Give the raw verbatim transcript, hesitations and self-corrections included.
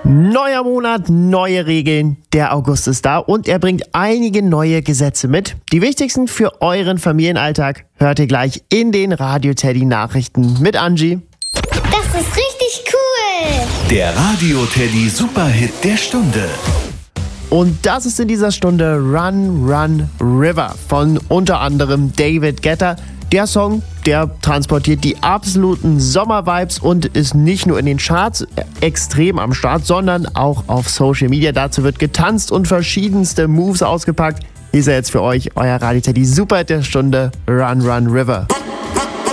Neuer Monat, neue Regeln. Der August ist da und er bringt einige neue Gesetze mit. Die wichtigsten für euren Familienalltag hört ihr gleich in den Radio Teddy Nachrichten mit Angie. Das ist richtig cool. Der Radio Teddy Superhit der Stunde. Und das ist in dieser Stunde Run, Run, River von unter anderem David Guetta. Der Song, der transportiert die absoluten Sommer-Vibes und ist nicht nur in den Charts extrem am Start, sondern auch auf Social Media. Dazu wird getanzt und verschiedenste Moves ausgepackt. Hier ist er jetzt für euch, euer Radio Teddy Superhit der Stunde, Run, Run, River.